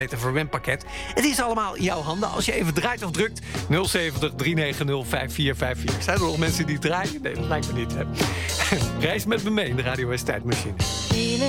Het verwendpakket. Het is allemaal in jouw handen. Als je even draait of drukt, 070 390 5454. Zijn er nog mensen die draaien? Nee, dat lijkt me niet. Hè? Reis met me mee in de Radio West Tijdmachine.